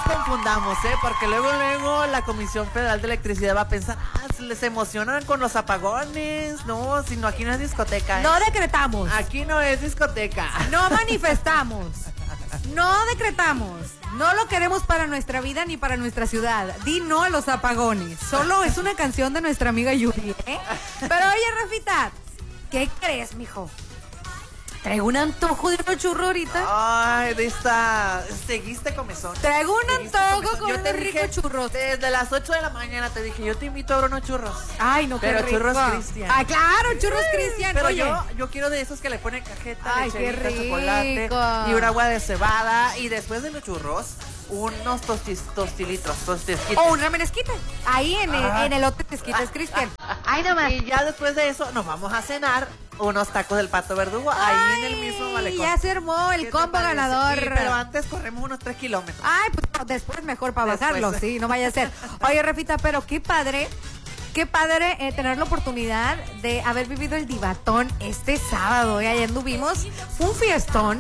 confundamos, porque luego la Comisión Federal de Electricidad va a pensar, les emocionan con los apagones. No, sino aquí no es discoteca. No decretamos. Aquí no es discoteca. No manifestamos. No decretamos. No lo queremos para nuestra vida ni para nuestra ciudad. Di no a los apagones. Solo es una canción de nuestra amiga Yuri, Pero oye, Rafita, ¿qué crees, mijo? Traigo un antojo de unos churros ahorita. Ay, de esta... Seguiste comezón. Traigo un antojo con yo te unos dije, ricos churros. Desde las 8 de la mañana te dije, yo te invito a unos churros. Ay, no, qué pero rico. Churros Cristian. Ah, claro, churros Cristian. Pero oye, yo quiero de esos que le ponen cajeta, ay, qué lecherita, rico. chocolate y un agua de cebada. Y después de los churros, unos tostilitos. O una menesquita. Ahí en el otro Esquites Cristian. Ay, nomás. Y ya después de eso nos vamos a cenar unos tacos del Pato Verdugo. Ahí en el mismo malecón. Ya se armó el combo ganador. Sí, pero antes corremos unos 3 kilómetros. Ay, pues no, después mejor para bajarlo, sí, no vaya a ser. Oye, Rafita, pero qué padre tener la oportunidad de haber vivido el Divatón este sábado. Allá anduvimos, fue un fiestón,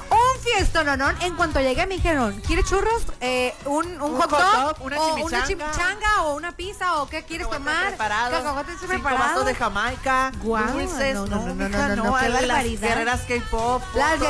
¿no? En cuanto llegué me dijeron, ¿quieres churros? ¿Un hot dog? Una chimichanga o una pizza o qué quieres tomar? Cacahuates preparados de Jamaica, dulces, no, qué barbaridad. Las guerreras K-pop,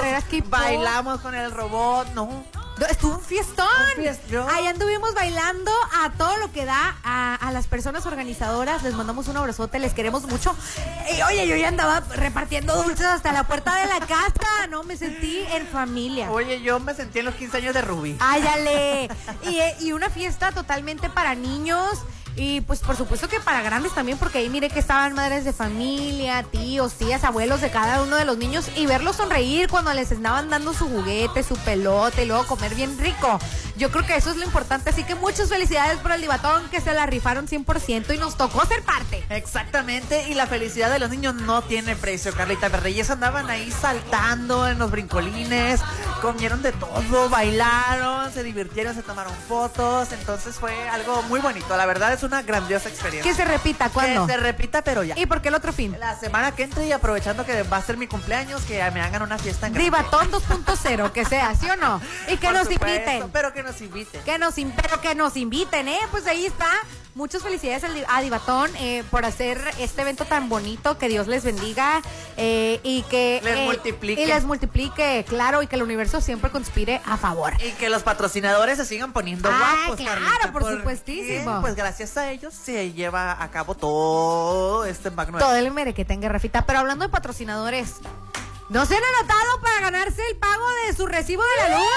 bailamos con el robot, Estuvo un fiestón. Ahí anduvimos bailando a todo lo que da a las personas organizadoras. Les mandamos un abrazote, les queremos mucho. Y oye, yo ya andaba repartiendo dulces hasta la puerta de la casa. No, me sentí en familia. Oye, yo me sentí en los 15 años de Rubí. Áyale. Y una fiesta totalmente para niños. Y pues por supuesto que para grandes también, porque ahí mire que estaban madres de familia, tíos, tías, abuelos de cada uno de los niños y verlos sonreír cuando les estaban dando su juguete, su pelota y luego comer bien rico. Yo creo que eso es lo importante, así que muchas felicidades por el Divatón, que se la rifaron 100% y nos tocó ser parte. Exactamente, y la felicidad de los niños no tiene precio, Carlita Reyes. Andaban ahí saltando en los brincolines, comieron de todo, bailaron, se divirtieron, se tomaron fotos, entonces fue algo muy bonito, la verdad es una grandiosa experiencia. Que se repita, ¿cuándo? Que se repita, pero ya. ¿Y por qué el otro fin? La semana que entre y aprovechando que va a ser mi cumpleaños, que me hagan una fiesta en grande. Divatón 2.0, que sea, ¿sí o no? Y que nos inviten. Pero que nos inviten. Pero que nos inviten, Pues ahí está. Muchas felicidades a Divatón por hacer este evento tan bonito. Que Dios les bendiga y que les multiplique. Y les multiplique, claro, y que el universo siempre conspire a favor. Y que los patrocinadores se sigan poniendo guapos, claro, Carlita, por supuestísimo. Pues gracias a ellos se lleva a cabo todo este magno. Todo el mere que tenga, Rafita. Pero hablando de patrocinadores, ¿no se han anotado para ganarse el pago de su recibo de la luz?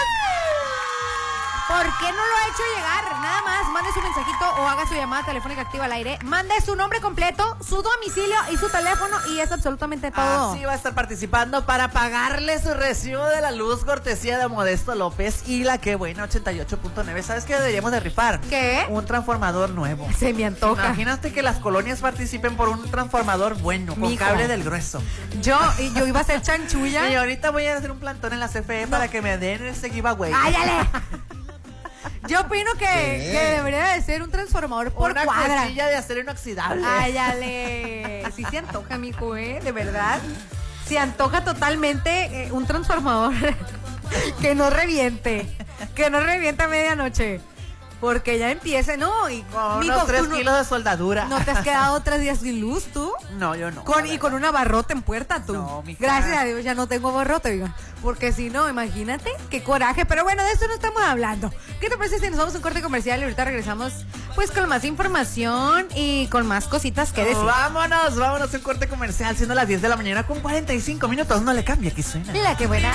¿Por qué no lo ha hecho llegar? Nada más, mande su mensajito o haga su llamada telefónica activa al aire. Mande su nombre completo, su domicilio y su teléfono y es absolutamente todo. Así va a estar participando para pagarle su recibo de la luz, cortesía de Modesto López y la que buena 88.9. ¿Sabes qué deberíamos de rifar? ¿Qué? Un transformador nuevo. Se me antoja. Imagínate que las colonias participen por un transformador bueno, con cable del grueso. Yo iba a ser chanchulla. Y ahorita voy a hacer un plantón en la CFE para que me den ese giveaway. ¡Áyale! Yo opino que debería de ser un transformador por una cuadra. Una cuchilla de acero inoxidable. Áyale. Sí se antoja, mijo, de verdad. Se antoja totalmente un transformador que no reviente. Que no reviente a medianoche. Porque ya empieza, ¿no? Y con unos 3 kilos de soldadura. ¿No te has quedado 3 días sin luz, tú? No, yo no. Y con una barrota en puerta, tú. No, mija. Gracias a Dios ya no tengo barrota, oiga. Porque si no, imagínate, qué coraje. Pero bueno, de eso no estamos hablando. ¿Qué te parece si nos vamos a un corte comercial y ahorita regresamos pues con más información y con más cositas que decir? Vámonos a un corte comercial, siendo las 10 de la mañana con 45 minutos. No le cambie, aquí suena. Mira qué buena.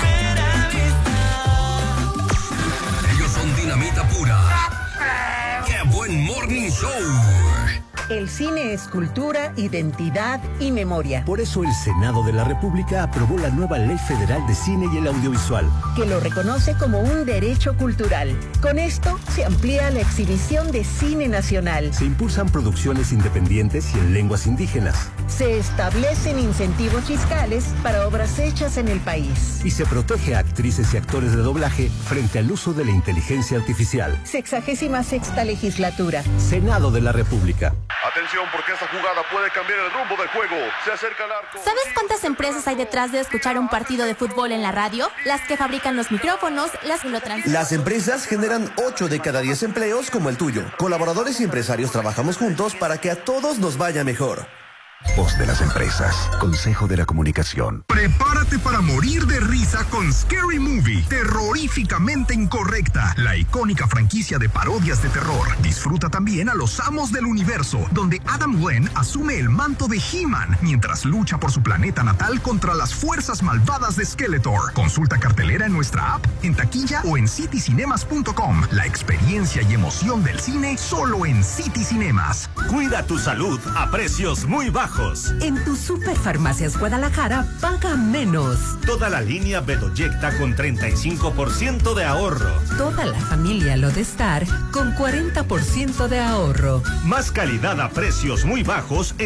Ellos son dinamita pura. ¡Qué buen morning show! El cine es cultura, identidad y memoria. Por eso el Senado de la República aprobó la nueva Ley Federal de Cine y el Audiovisual, que lo reconoce como un derecho cultural. Con esto se amplía la exhibición de cine nacional. Se impulsan producciones independientes y en lenguas indígenas. Se establecen incentivos fiscales para obras hechas en el país. Y se protege a actrices y actores de doblaje frente al uso de la inteligencia artificial. 66ª legislatura. Senado de la República. Atención, porque esta jugada puede cambiar el rumbo del juego. Se acerca al arco. ¿Sabes cuántas empresas hay detrás de escuchar un partido de fútbol en la radio? Las que fabrican los micrófonos, las que lo transmiten. Las empresas generan 8 de cada 10 empleos como el tuyo. Colaboradores y empresarios trabajamos juntos para que a todos nos vaya mejor. Voz de las empresas. Consejo de la Comunicación. Prepárate para morir de risa con Scary Movie, terroríficamente incorrecta, la icónica franquicia de parodias de terror. Disfruta también a los amos del universo, donde Adam Glenn asume el manto de He-Man mientras lucha por su planeta natal contra las fuerzas malvadas de Skeletor. Consulta cartelera en nuestra app, en taquilla o en citycinemas.com. La experiencia y emoción del cine solo en City Cinemas. Cuida tu salud a precios muy bajos. En tu Superfarmacias Guadalajara, paga menos. Toda la línea Bedoyecta con 35% de ahorro. Toda la familia Lodestar con 40% de ahorro. Más calidad a precios muy bajos